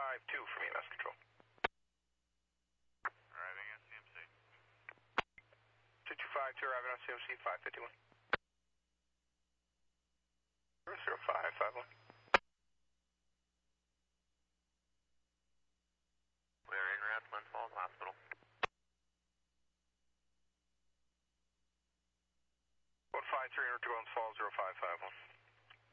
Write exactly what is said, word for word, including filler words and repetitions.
five two from E M S Control. Arriving on C M C. two two five two arriving on C M C, five fifty-one. zero five five one. We are en route to Glens Falls Hospital. one five three, to Glens Falls, zero five five one.